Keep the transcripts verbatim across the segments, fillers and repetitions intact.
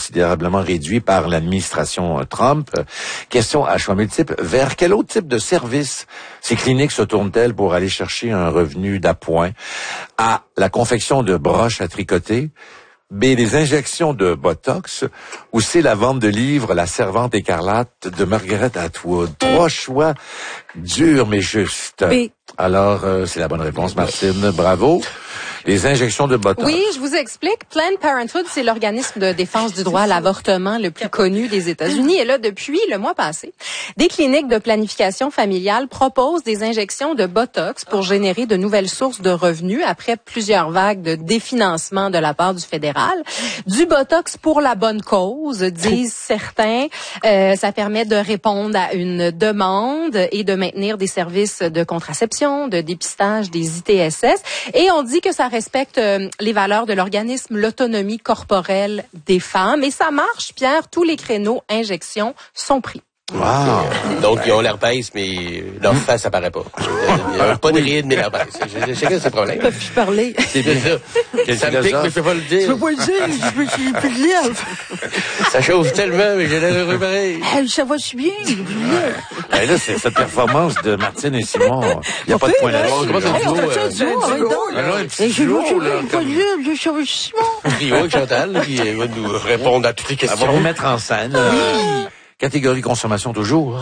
considérablement réduit par l'administration Trump. Question à choix multiples. Vers quel autre type de service ces cliniques se tournent-elles pour aller chercher un revenu d'appoint? A. La confection de broches à tricoter. B. Les injections de Botox. Ou C. La vente de livres La Servante écarlate de Margaret Atwood. Trois choix durs mais justes. B. Alors, euh, c'est la bonne réponse, Martine. Bravo. Les injections de Botox. Oui, je vous explique. Planned Parenthood, c'est l'organisme de défense du droit à l'avortement le plus connu des États-Unis. Et là, depuis le mois passé, des cliniques de planification familiale proposent des injections de Botox pour générer de nouvelles sources de revenus après plusieurs vagues de définancement de la part du fédéral. Du Botox pour la bonne cause, disent certains. Euh, ça permet de répondre à une demande et de maintenir des services de contraception, de dépistage des I T S S. Et on dit que ça respecte euh, les valeurs de l'organisme, l'autonomie corporelle des femmes. Et ça marche, Pierre. Tous les créneaux injections sont pris. Wow. Donc, ils ont l'air baisse, mais leur face, ça paraît pas. Il n'y a pas de ride, mais l'air baisse. Chacun ses problèmes. Ils peuvent plus parler. C'est bien ça. Ça me pique, mais je peux pas le dire. Je peux pas le dire. Je peux, j'ai plus de lèvres. Ça chauffe tellement, mais j'ai l'air heureux pareil. Hey, ça va si bien. Ben là, c'est cette performance de Martine et Simon. Il n'y a pas de point là-dessus. Comment ça, duo? Alors, un petit duo, là. Un trio avec Chantal, qui va nous répondre à toutes les Elle va questions. vous mettre en scène. Oui. Catégorie consommation toujours.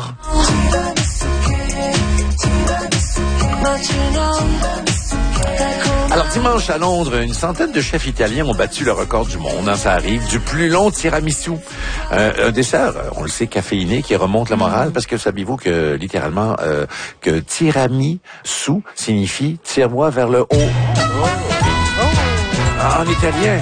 Alors, dimanche à Londres, une centaine de chefs italiens ont battu le record du monde. Hein, ça arrive. Du plus long tiramisu. Euh, un dessert, on le sait, caféiné, qui remonte la morale, parce que saviez-vous que, littéralement, euh, que tiramisu signifie tire-moi vers le haut. En italien.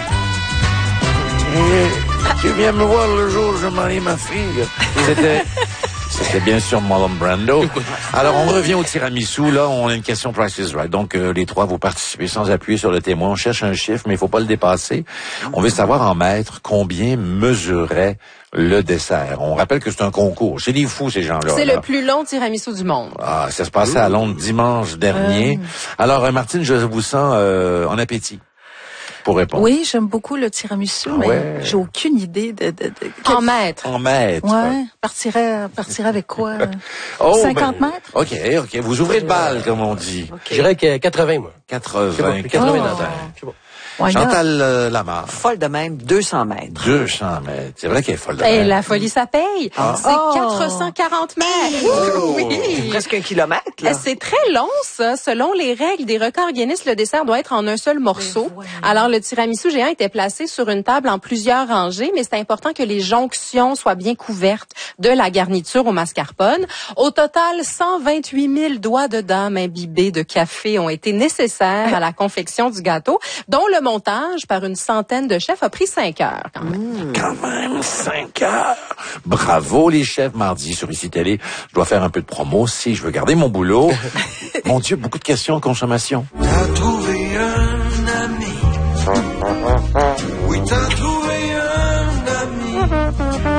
Et tu viens me voir le jour où je marie ma fille. C'était... C'était bien sûr Marlon Brando. Alors, on revient au tiramisu. Là, on a une question Price is Right. Donc, euh, les trois, vous participez sans appuyer sur le témoin. On cherche un chiffre, mais il faut pas le dépasser. On veut savoir en mètres combien mesurait le dessert. On rappelle que c'est un concours. C'est des fous, ces gens-là. C'est là. le plus long tiramisu du monde. Ah, ça se passait à Londres dimanche dernier. Euh... Alors, euh, Martine, je vous sens euh, en appétit. Pour répondre. Oui, j'aime beaucoup le tiramisu, ah mais ouais. j'ai aucune idée de... de, de en mètres. En mètres. Ouais, partirait, partirait avec quoi? oh, cinquante ben, mètres? OK, OK. Vous ouvrez le bal, comme on dit. Okay. Je dirais que quatre-vingts, moi. quatre-vingts. quatre-vingts oh. dans Chantal euh, Lamarre. Folle de même, deux cents mètres. deux cents mètres. C'est vrai qu'elle est folle de Et même. la folie, ça paye. Ah. C'est oh. quatre cent quarante mètres. Oh. Oui. Presque un kilomètre, là. C'est très long, ça. Selon les règles des records Guinness, le dessert doit être en un seul morceau. Ouais. Alors, le tiramisu géant était placé sur une table en plusieurs rangées, mais c'est important que les jonctions soient bien couvertes de la garniture au mascarpone. Au total, cent vingt-huit mille doigts de dame imbibés de café ont été nécessaires à la confection du gâteau, dont le montage par une centaine de chefs a pris cinq heures. Quand même. Mmh, quand même, cinq heures. Bravo les chefs, mardi sur Ici Télé. Je dois faire un peu de promo si je veux garder mon boulot. Mon Dieu, beaucoup de questions en consommation. T'as trouvé un ami. Oui, t'as trouvé un ami.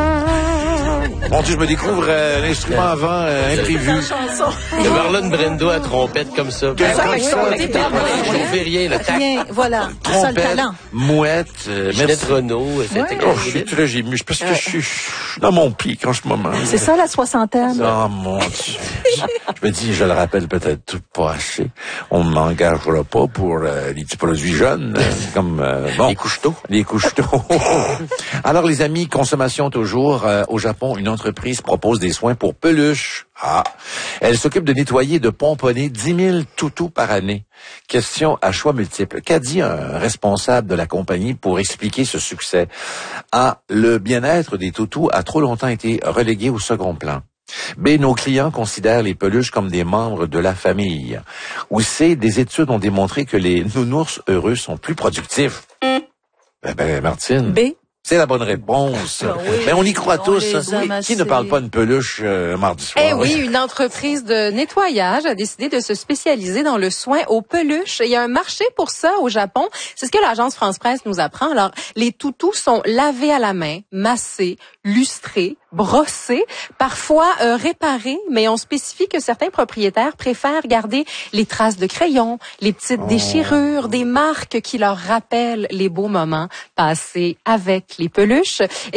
Mon Dieu, je me découvre euh, l'instrument avant euh, imprévu. De Marlon Brando à trompette comme ça. Ben, ça, oui, oui, je ne fais rien, le tac. Rien, voilà. Ça, le talent. Mouette, euh, Ginette Renault, c'était oh, je suis très ému, parce que je suis dans mon pic en ce moment. C'est ça, la soixantaine. Oh, mon Dieu. Je me dis, je le rappelle peut-être tout pas assez. On ne m'engagera pas pour euh, les petits produits jeunes, euh, comme, euh, bon. Les couche-tôt. Les couche-tôt. Alors, les amis, consommation toujours. Euh, au Japon, une entreprise propose des soins pour peluches. Ah. Elle s'occupe de nettoyer et de pomponner dix mille toutous par année. Question à choix multiples. Qu'a dit un responsable de la compagnie pour expliquer ce succès? A. Le bien-être des toutous a trop longtemps été relégué au second plan. B. Nos clients considèrent les peluches comme des membres de la famille. Ou C. Des études ont démontré que les nounours heureux sont plus productifs. Ben, ben Martine. B. C'est la bonne réponse. Ben oui, mais on y croit on tous. Oui. Qui ne parle pas de peluche euh, mardi soir? Eh oui, une entreprise de nettoyage a décidé de se spécialiser dans le soin aux peluches. Il y a un marché pour ça au Japon. C'est ce que l'agence France-Presse nous apprend. Alors, les toutous sont lavés à la main, massés, lustrés, brossés, parfois euh, réparés, mais on spécifie que certains propriétaires préfèrent garder les traces de crayon, les petites oh. déchirures, des marques qui leur rappellent les beaux moments passés avec les peluches.